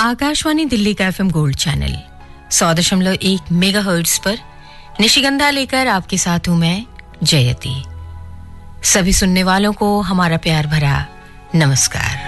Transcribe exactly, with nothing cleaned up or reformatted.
आकाशवाणी दिल्ली का FM gold channel सौ दशमलव एक मेगाहर्ट्ज पर निशिगंधा लेकर आपके साथ हूं मैं जयति। सभी सुनने वालों को हमारा प्यार भरा नमस्कार।